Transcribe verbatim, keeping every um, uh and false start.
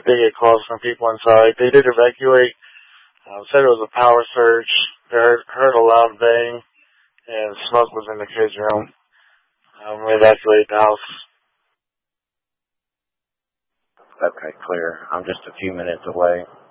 they get calls from people inside. They did evacuate. Uh, said it was a power surge. They heard, heard a loud bang, and smoke was in the kids' room. Um, we evacuated the house. Okay, clear. I'm just a few minutes away.